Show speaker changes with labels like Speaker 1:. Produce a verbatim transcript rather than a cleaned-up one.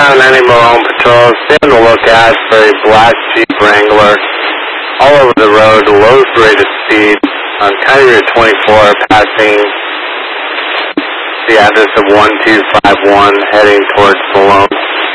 Speaker 1: seven ninety Malone Patrol. Stay on the lookout for a black Jeep Wrangler all over the road, lowest rated speed on County Route twenty-four, passing the address of one two five one, heading towards Malone.